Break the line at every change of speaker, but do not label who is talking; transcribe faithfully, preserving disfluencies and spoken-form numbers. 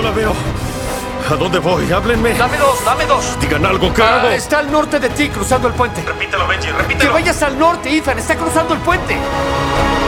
la veo. ¿A dónde voy? Háblenme.
Dame dos, dame dos.
Digan algo, ¿qué
Ah,
hago?
está al norte de ti, cruzando el puente.
Repítelo, Benji,
Que
repítelo.
vayas al norte, Ethan. Está cruzando el puente.